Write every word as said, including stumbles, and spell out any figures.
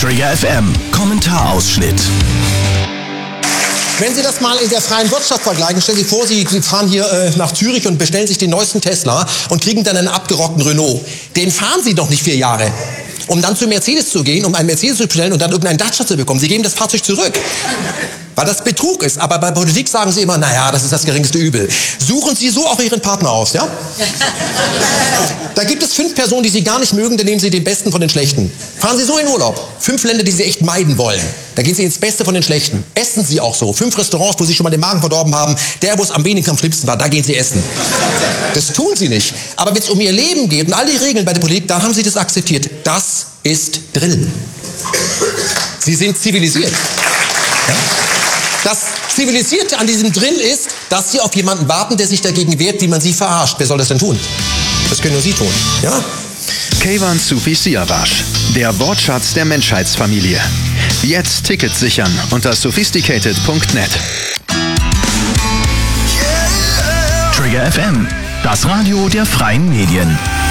Trigger F M, Kommentarausschnitt. Wenn Sie das mal in der freien Wirtschaft vergleichen, stellen Sie vor, Sie, Sie fahren hier äh, nach Zürich und bestellen sich den neuesten Tesla und kriegen dann einen abgerockten Renault. Den fahren Sie doch nicht vier Jahre, um dann zu Mercedes zu gehen, um einen Mercedes zu bestellen und dann irgendeinen Dacia zu bekommen. Sie geben das Fahrzeug zurück, weil das Betrug ist. Aber bei Politik sagen Sie immer, naja, das ist das geringste Übel. Suchen Sie so auch Ihren Partner aus, ja? Da gibt es fünf Personen, die Sie gar nicht mögen, dann nehmen Sie den Besten von den Schlechten. Fahren Sie so in Urlaub. Fünf Länder, die Sie echt meiden wollen. Da gehen Sie ins Beste von den Schlechten. Essen Sie auch so. Fünf Restaurants, wo Sie schon mal den Magen verdorben haben. Der, wo es am wenigsten am schlimmsten war, da gehen Sie essen. Das tun Sie nicht. Aber wenn es um Ihr Leben geht und all die Regeln bei der Politik, dann haben Sie das akzeptiert. Das ist Drill. Sie sind zivilisiert. Ja? Das Zivilisierte an diesem Drill ist, dass Sie auf jemanden warten, der sich dagegen wehrt, wie man Sie verarscht. Wer soll das denn tun? Das können nur Sie tun. Ja? Keyvan Sufi Siavash, der Wortschatz der Menschheitsfamilie. Jetzt Tickets sichern unter sophisticated punkt net. Trigger F M, das Radio der freien Medien.